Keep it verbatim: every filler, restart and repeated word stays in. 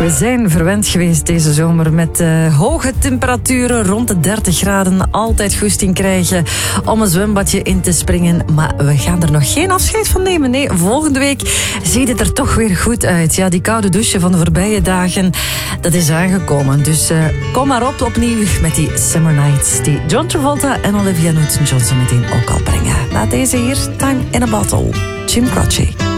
We zijn verwend geweest deze zomer met uh, hoge temperaturen rond de dertig graden. Altijd goesting krijgen om een zwembadje in te springen. Maar we gaan er nog geen afscheid van nemen. Nee, volgende week ziet het er toch weer goed uit. Ja, die koude douche van de voorbije dagen, dat is aangekomen. Dus uh, kom maar op opnieuw met die Summer Nights die John Travolta en Olivia Newton-John meteen ook al brengen. Na deze hier, Time in a Bottle, Jim Croce.